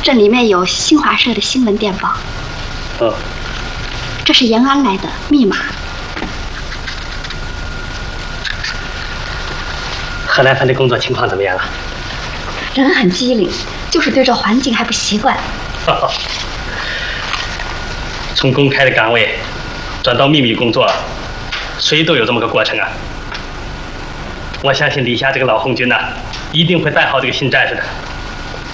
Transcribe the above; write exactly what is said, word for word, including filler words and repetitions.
这里面有新华社的新闻电报。 哦， 这是延安来的密码。 何兰芬的工作情况怎么样啊？ 人很机灵，就是对这环境还不习惯。 从公开的岗位转到秘密工作，谁都有这么个过程啊。我相信李霞这个老红军呐、啊，一定会带好这个新战士的。